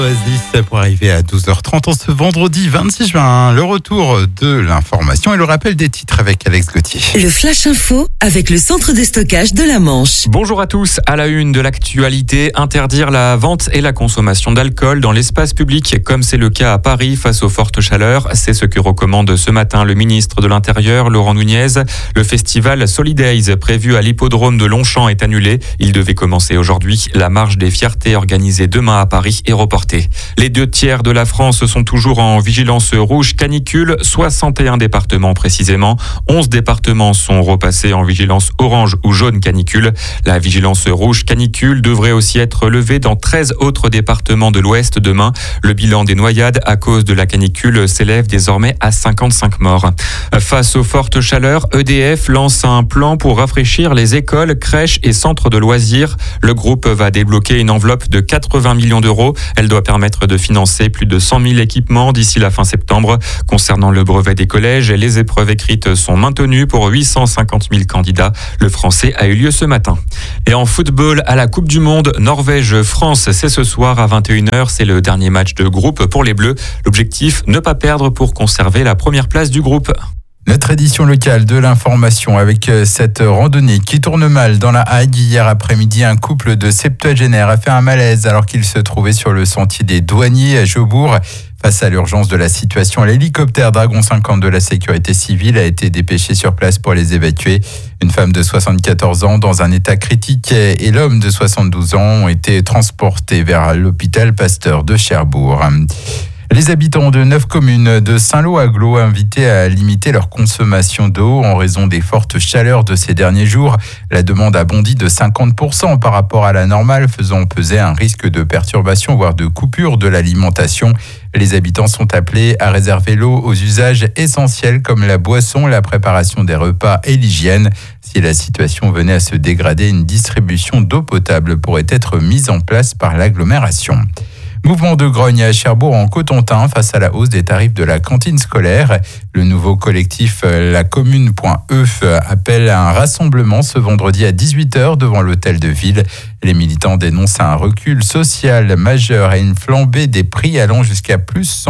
10 pour arriver à 12h30 en ce vendredi 26 juin. Le retour de l'information et le rappel des titres avec Alex Gauthier. Le Flash Info avec le centre de stockage de la Manche. Bonjour à tous. À la une de l'actualité, interdire la vente et la consommation d'alcool dans l'espace public, comme c'est le cas à Paris face aux fortes chaleurs. C'est ce que recommande ce matin le ministre de l'Intérieur, Laurent Nunez. Le festival Solidays, prévu à l'hippodrome de Longchamp, est annulé. Il devait commencer aujourd'hui. La marche des fiertés organisée demain à Paris est reportée. Les 2/3 de la France sont toujours en vigilance rouge canicule, 61 départements précisément. 11 départements sont repassés en vigilance orange ou jaune canicule. La vigilance rouge canicule devrait aussi être levée dans 13 autres départements de l'Ouest demain. Le bilan des noyades à cause de la canicule s'élève désormais à 55 morts. Face aux fortes chaleurs, EDF lance un plan pour rafraîchir les écoles, crèches et centres de loisirs. Le groupe va débloquer une enveloppe de 80 millions d'euros. Elle doit permettre de financer plus de 100 000 équipements d'ici la fin septembre. Concernant le brevet des collèges, les épreuves écrites sont maintenues pour 850 000 candidats. Le français a eu lieu ce matin. Et en football, à la Coupe du Monde, Norvège-France, c'est ce soir à 21h. C'est le dernier match de groupe pour les Bleus. L'objectif, ne pas perdre pour conserver la première place du groupe. Notre édition locale de l'information avec cette randonnée qui tourne mal dans la Hague. Hier après-midi, un couple de septuagénaires a fait un malaise alors qu'il se trouvait sur le sentier des douaniers à Jaubourg. Face à l'urgence de la situation, l'hélicoptère Dragon 50 de la sécurité civile a été dépêché sur place pour les évacuer. Une femme de 74 ans dans un état critique et l'homme de 72 ans ont été transportés vers l'hôpital Pasteur de Cherbourg. Les habitants de 9 communes de Saint-Lô-Aglo invités à limiter leur consommation d'eau en raison des fortes chaleurs de ces derniers jours. La demande a bondi de 50% par rapport à la normale, faisant peser un risque de perturbation, voire de coupure de l'alimentation. Les habitants sont appelés à réserver l'eau aux usages essentiels comme la boisson, la préparation des repas et l'hygiène. Si la situation venait à se dégrader, une distribution d'eau potable pourrait être mise en place par l'agglomération. Mouvement de grogne à Cherbourg en Cotentin face à la hausse des tarifs de la cantine scolaire. Le nouveau collectif lacommune.e appelle à un rassemblement ce vendredi à 18h devant l'hôtel de ville. Les militants dénoncent un recul social majeur et une flambée des prix allant jusqu'à plus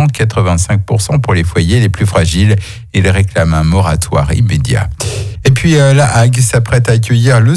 185% pour les foyers les plus fragiles. Ils réclament un moratoire immédiat. Et puis la Hague s'apprête à accueillir le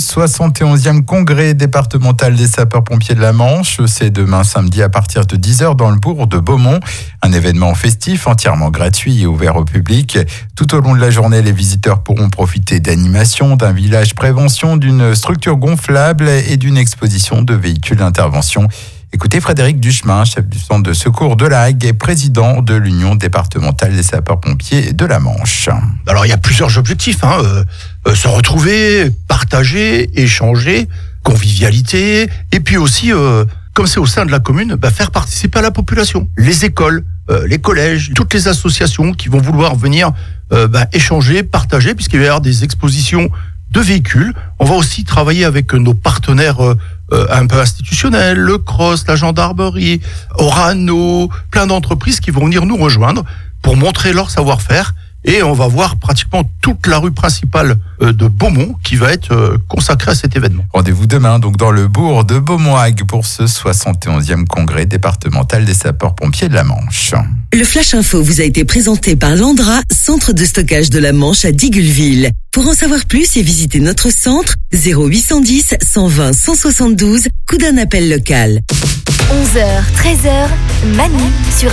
71e congrès départemental des sapeurs-pompiers de la Manche. C'est demain samedi à partir de 10h dans le bourg de Beaumont. Un événement festif entièrement gratuit et ouvert au public. Tout au long de la journée, les visiteurs pourront profiter d'animations, d'un village prévention, d'une structure gonflable et d'une exposition de véhicules d'intervention. Écoutez Frédéric Duchemin, chef du centre de secours de la Hague et président de l'Union départementale des sapeurs-pompiers de la Manche. Alors il y a plusieurs objectifs, se retrouver, partager, échanger, convivialité, et puis aussi, comme c'est au sein de la commune, faire participer à la population, les écoles, les collèges, toutes les associations qui vont vouloir venir échanger, partager, puisqu'il va y avoir des expositions de véhicules. On va aussi travailler avec nos partenaires un peu institutionnels, le CROSS, la gendarmerie, Orano, plein d'entreprises qui vont venir nous rejoindre pour montrer leur savoir-faire. Et on va voir pratiquement toute la rue principale de Beaumont qui va être consacrée à cet événement. Rendez-vous demain donc dans le bourg de Beaumont-Hague pour ce 71e congrès départemental des sapeurs-pompiers de la Manche. Le Flash Info vous a été présenté par Landra, centre de stockage de la Manche à Digulville. Pour en savoir plus et visiter notre centre, 0810 120 172, coup d'un appel local. 11h, 13h, Manu sur